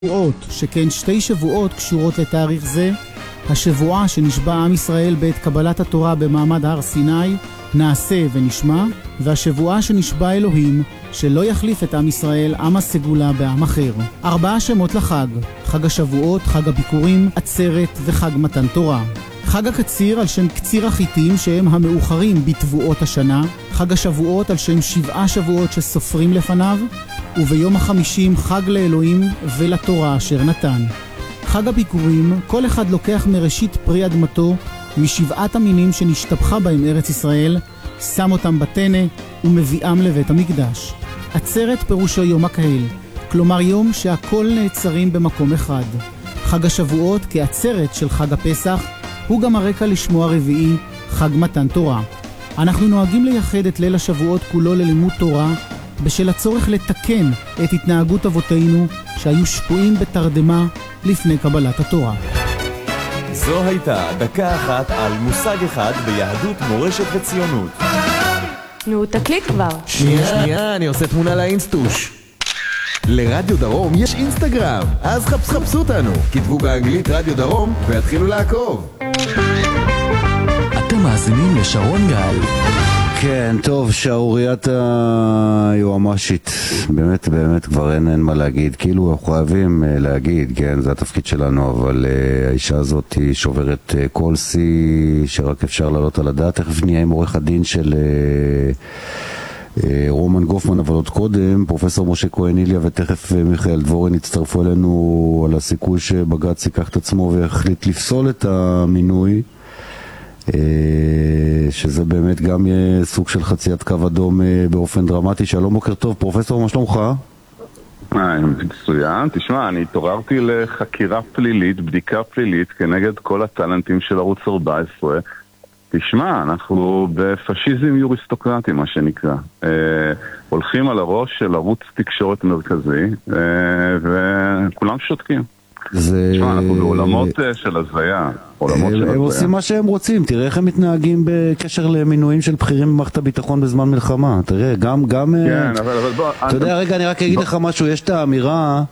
שבועות, שכן שתי שבועות קשורות לתאריך זה. השבועה שנשבע עם ישראל בעת קבלת התורה במעמד הר סיני, נעשה ונשמע, והשבועה שנשבע אלוהים, שלא יחליף את עם ישראל, עם הסגולה בעם אחר. 4 שמות לחג: חג השבועות, חג הביקורים, עצרת וחג מתן תורה. חג הקציר על שם קציר החיטים שהם המאוחרים בתבואות השנה, חג השבועות על שם 7 שבועות שסופרים לפניו, וביום ה50 חג לאלוהים ולתורה אשר נתן. חג הביקורים, כל אחד לוקח מראשית פרי אדמתו, משבעת המינים שנשתבחה בהם ארץ ישראל, שם אותם בתנה ומביאם לבית המקדש. עצרת פירושו יום הקהל, כלומר יום שהכל נעצרים במקום אחד. חג השבועות כעצרת של חג הפסח, הוא גם הרקע לשמו הרביעי, חג מתן תורה. אנחנו נוהגים לייחד את ליל השבועות כולו ללימוד תורה, בשל הצורך לתקן את התנהגות אבותינו שהיו שקועים בתרדמה לפני קבלת התורה. זו הייתה דקה אחת על מושג אחד ביהדות, מורשת וציונות. נו, תקליט כבר. שנייה, אני עושה תמונה לאינסטוש. לרדיו דרום יש אינסטגרם, אז חפשו אותנו. כתבו באנגלית רדיו דרום והתחילו לעקוב. אתם מאזינים לשרון גל. כן, טוב, שעוריית היועמ"שית, באמת כבר אין מה להגיד, כאילו אנחנו חייבים להגיד, כן, זה התפקיד שלנו, אבל האישה הזאת היא שוברת כל שיא שרק אפשר לעלות על הדעת. תכף נהיה עם עורך הדין של רומן גופמן, אבל עוד קודם פרופסור משה כהן איליה ותכף מיכאל דבורין הצטרפו אלינו על הסיכוי שבג"ץ ייקח את עצמו והחליט לפסול את המינוי, שזה באמת גם יהיה סוג של חציית קו אדום באופן דרמטי. שלום, בוקר טוב פרופסור, מה שלומך? מצוין. תשמע, אני התעוררתי לחקירה פלילית, בדיקה פלילית כנגד כל הטלנטים של ערוץ 14. תשמע, אנחנו בפשיזם יוריסטוקרטי, מה שנקרא. הולכים על הראש של ערוץ תקשורת מרכזי, וכולם שותקים. תשמע, אנחנו בעולמות של הזיה. הם עושים מה שהם רוצים. תראה איך הם מתנהגים בקשר למינויים של בכירים במערכת הביטחון בזמן מלחמה. תראה, גם כן, אבל בוא, אתה יודע, רגע, אני רק אגיד לך משהו. יש את האמירה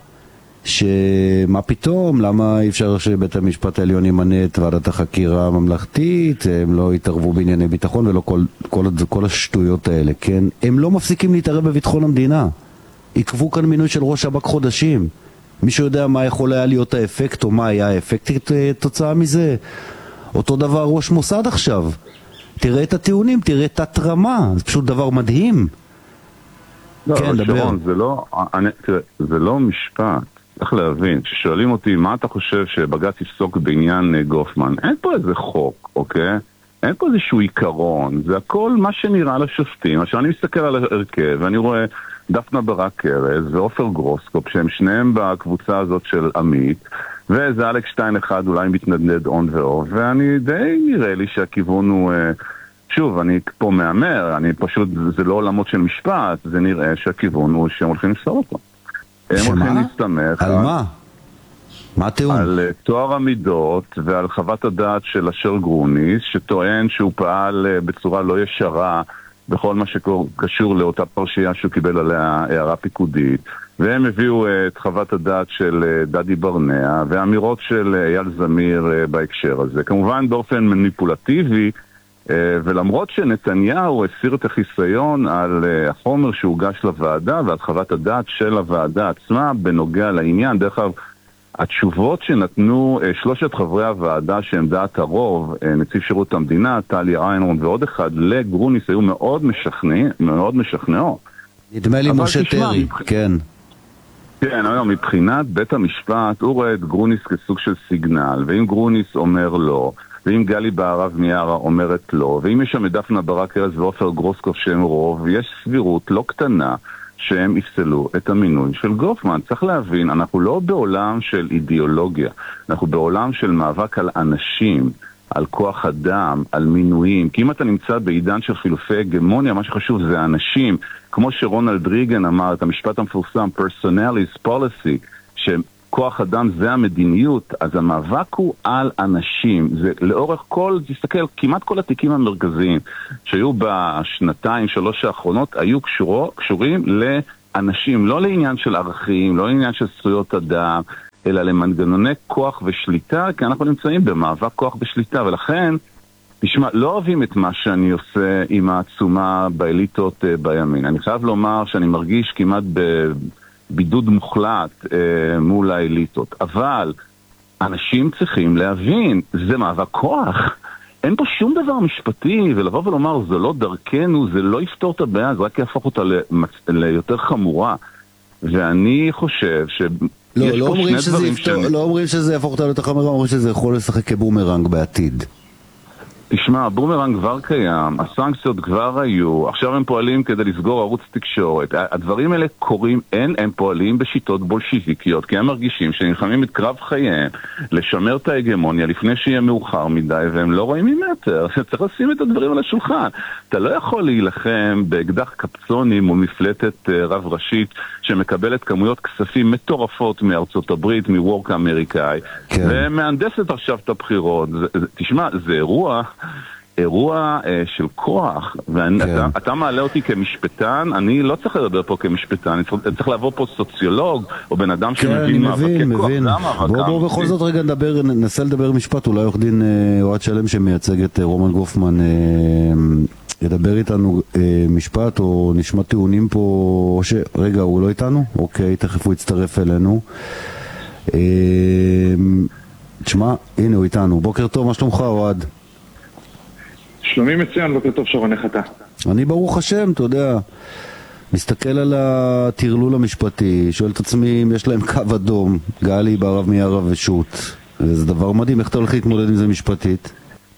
שמה פתאום, למה אי אפשר שבית המשפט העליון ימנה את ועדת החקירה הממלכתית, הם לא יתערבו בענייני ביטחון ולא כל השטויות האלה, כן? הם לא מפסיקים להתערב בביטחון המדינה. עקבו כאן מינוי של ראש שב"כ חודשים. מישהו יודע מה יכול היה להיות האפקט או מה היה האפקט תוצאה מזה? אותו דבר ראש מוסד עכשיו. תראה את הטיעונים, תראה את התרמה, זה פשוט דבר מדהים. לא, כן, דבר. שרון, זה לא משפט. צריך להבין, ששואלים אותי מה אתה חושב שבג"ץ יפסוק בעניין גופמן, אין פה איזה חוק, אוקיי? אין פה איזשהו עיקרון, זה הכל מה שנראה לשופטים. עכשיו אני מסתכל על ההרכב ואני רואה דפנה ברק ארז ואופר גרוסקופ, שהם שניהם בקבוצה הזאת של עמית, וזה אלכס שטיין אחד אולי מתנדנד און ואו, ואני די נראה לי שהכיוון הוא, שוב, אני פה מאמר, אני פשוט, זה לא עולמות של משפט, זה נראה שהכיוון הוא שהם הולכים לפסול אותו. הם הולכים להסתמך על מה? מה הטיעון? על תואר המידות ועל חוות הדעת של אשר גרוניס, שטוען שהוא פעל בצורה לא ישרה בכל מה שקשור לאותה פרשייה שהוא קיבל עליה הערה פיקודית, והם הביאו את חוות הדעת של דדי ברנע ואמירות של אייל זמיר בהקשר הזה, כמובן באופן מניפולטיבי, ולמרות שנתניהו הסיר את החיסיון על החומר שהוגש לוועדה ועל חוות הדעת של הוועדה עצמה בנוגע לעניין. דרך אגב, התשובות שנתנו 3 חברי הוועדה שהם דעת הרוב, נציב שירות המדינה, טלי איינרון ועוד אחד, לגרוניס, היו מאוד משכנעות. נדמה לי משה טרי, כן. כן, היום מבחינת בית המשפט, הוא רואה את גרוניס כסוג של סיגנל, ואם גרוניס אומר לא, ואם גלי בערב מיארה אומרת לא, ואם יש שם את דפנה ברק ארז ואופר גרוסקוף שהם רוב, יש סבירות לא קטנה שהם יפסלו את המינוי של גופמן. צריך להבין, אנחנו לא בעולם של אידיאולוגיה, אנחנו בעולם של מאבק על אנשים, על כוח אדם, על מינויים. כי אם אתה נמצא בעידן של חילופי הגמוניה, מה שחשוב זה האנשים, כמו שרונלד ריגן אמר, את המשפט המפורסם, personality is policy, שכוח אדם זה המדיניות, אז המאבק הוא על אנשים. זה לאורך תסתכל, כמעט כל התיקים המרכזיים שהיו בשנתיים, 3 האחרונות, היו קשורים אנשים, לא לעניין של ערכים, לא לעניין של זכויות אדם, אלא למנגנוני כוח ושליטה, כי אנחנו נמצאים במאבק כוח ושליטה, ולכן, תשמע, לא אוהבים את מה שאני עושה עם העצומה באליטות בימין. אני חייב לומר שאני מרגיש כמעט בבידוד מוחלט מול האליטות, אבל אנשים צריכים להבין, זה מאבק כוח. אין פה שום דבר משפטי, ולבוא ולומר, זה לא דרכנו, זה לא יפתור את הבעיה, זה רק יהפוך אותה ליותר חמורה. ואני חושב שיש פה שני דברים לא אומרים שזה יהפוך אותה ליותר חמורה, אומרים שזה יכול לשחק כבומרנג בעתיד. תשמע, הבומרנג כבר קיים, הסנקציות כבר היו, עכשיו הם פועלים כדי לסגור ערוץ תקשורת. הדברים האלה קורים, הם פועלים בשיטות בולשיביקיות, כי הם מרגישים שנלחמים את קרב חייהם לשמר את ההגמוניה לפני שיהיה מאוחר מדי, והם לא רואים ממטר. צריך לשים את הדברים על השולחן. אתה לא יכול להילחם באקדח קפצונים או מפלטת רב ראשית שמקבלת כמויות כספים מטורפות מארצות הברית, מוורק האמריקאי, ומהנדסת עכשיו את הבחירות. תשמע, זה אירוע של כוח, ואתה מעלה אותי כמשפטן, אני לא צריך לדבר פה כמשפטן, אני צריך לעבור פה סוציולוג, או בן אדם שמבין מאבקי כוח. בואו בכל זאת רגע ננסה לדבר משפט, אולי עורך דין אוהד שלם שמייצג את רומן גופמן ידבר איתנו משפט, או נשמע טיעונים פה, או רגע, הוא לא איתנו? אוקיי, תכף הוא יצטרף אלינו. תשמע, הנה הוא איתנו. בוקר טוב, מה שלומך אוהד? שלומי מצוין, בוקר טוב שרון, איך אתה? אני ברוך השם, אתה יודע, מסתכל על התרלול המשפטי, שואל את עצמי אם יש להם קו אדום, גלי בערב מיערה ושות, וזה דבר מדהים, איך אתה הולך להתמודד עם זה משפטית?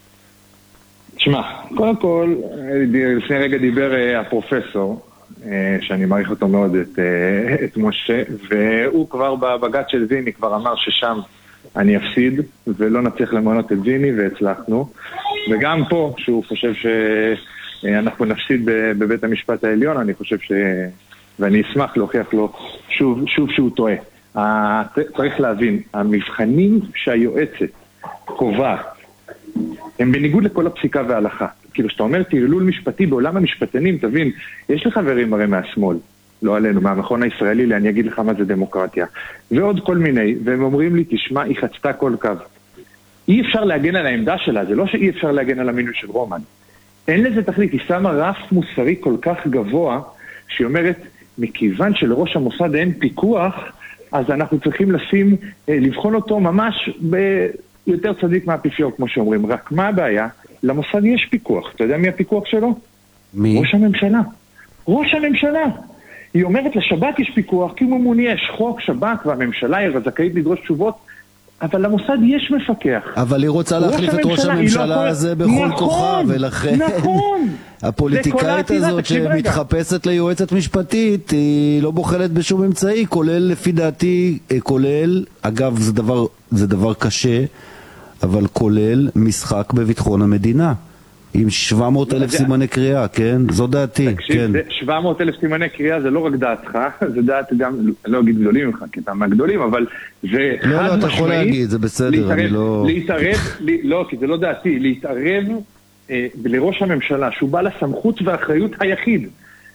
תשמע, קודם כל, לפני רגע דיבר הפרופסור, שאני מעריך אותו מאוד, את משה, והוא כבר בבג"ץ של זיני כבר אמר ששם אני אפסיד, ולא נצליח למנות את זיני, והצלחנו. וגם פה, שהוא חושב שאנחנו נפסיד בבית המשפט העליון, אני חושב ואני אשמח להוכיח לו שוב שהוא טועה. צריך להבין, המבחנים שהיועצת קובעת, הם בניגוד לכל הפסיקה וההלכה. כאילו, שאתה אומר, תרלול משפטי בעולם המשפטנים, תבין, יש לי חברים הרי מהשמאל, לא עלינו, מהמכון הישראלי, אני אגיד לך מה זה דמוקרטיה. ועוד כל מיני, והם אומרים לי, תשמע, היא חצתה כל קו. אי אפשר להגן על העמדה שלה, זה לא שאי אפשר להגן על המינוי של רומן. אין לזה תכלית, היא שמה רף מוסרי כל כך גבוה, שהיא אומרת, מכיוון שלראש המוסד אין פיקוח, אז אנחנו צריכים לבחון אותו ממש ביותר צדיק מהאפיפיור, כמו שאומרים. רק מה הבעיה? למוסד יש פיקוח. אתה יודע מי הפיקוח שלו? מי? ראש הממשלה. ראש הממשלה. היא אומרת לשב"כ יש פיקוח, כי ממוני יש חוק, שב"כ והממשלה היא זכאית לדרוש תשובות, אבל למוסד יש מפקח. אבל היא רוצה להחליף את ראש הממשלה הזה בכל כוחה, ולכן הפוליטיקאית הזאת שמתחפשת ליועצת משפטית, היא לא בוחלת בשום אמצעי, כולל לפי דעתי, אגב זה דבר קשה, אבל כולל משחק בביטחון המדינה. עם 700,000 סימני קריאה, כן? זו דעתי. תקשיב, 700,000 סימני קריאה זה לא רק דעתך, זה דעת גם, לא אגיד גדולים ממך, כי אתה מהגדולים, אבל זה חד משמעית. לא, אתה יכול להגיד, זה בסדר, אני לא... לא, כי זה לא דעתי, להתערב לראש הממשלה, שהוא בא לסמכות והאחריות היחיד,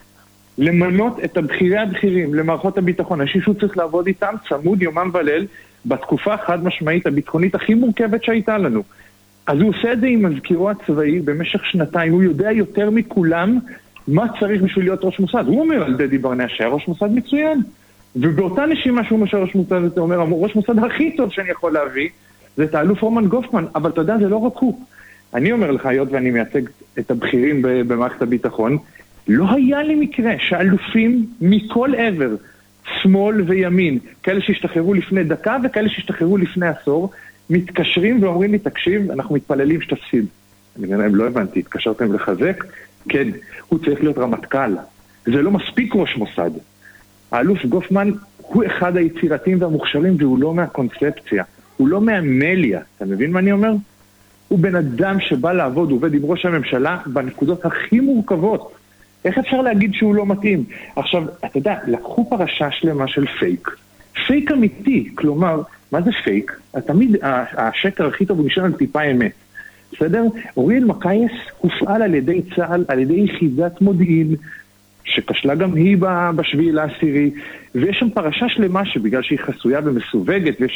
למנות את הבכירים למערכות הביטחון, אנשים שהוא צריך לעבוד איתם, צמוד יומם וליל, בתקופה חד משמעית הביטחונית הכי מורכבת שהייתה לנו. אז הוא עושה את זה עם מזכירו הצבאי במשך שנתיים, הוא יודע יותר מכולם מה צריך בשביל להיות ראש מוסד. הוא אומר על דדי ברנע שהיה ראש מוסד מצוין, ובאותה נשימה שהוא אומר ראש מוסד, אתה אומר, ראש מוסד הכי טוב שאני יכול להביא, זה את האלוף רומן גופמן, אבל אתה יודע, זה לא רק הוא. אני אומר לך, היות ואני מייצג את הבכירים במערכת הביטחון, לא היה לי מקרה שאלופים מכל עבר, שמאל וימין, כאלה שהשתחררו לפני דקה וכאלה שהשתחררו לפני עשור, מתקשרים ואומרים לי, תקשיב, אנחנו מתפללים שתפסיד. אני אומר להם, לא הבנתי, התקשרתם לחזק? כן, הוא צריך להיות רמטכ"ל. זה לא מספיק ראש מוסד. האלוף גופמן הוא אחד היצירתיים והמוכשרים, והוא לא מהקונספציה. הוא לא מהמליה. אתה מבין מה אני אומר? הוא בן אדם שבא לעבוד, הוא עובד עם ראש הממשלה בנקודות הכי מורכבות. איך אפשר להגיד שהוא לא מתאים? עכשיו, אתה יודע, לקחו פרשה שלמה של פייק. פייק אמיתי, כלומר, מה זה פייק? תמיד השקר הכי טוב הוא נשאר על טיפה אמת. בסדר? אוריאל מקייס הופעל על ידי צה"ל, על ידי יחידת מודיעין, שכשלה גם היא בשביעי לעשירי, ויש שם פרשה שלמה שבגלל שהיא חסויה ומסווגת, ויש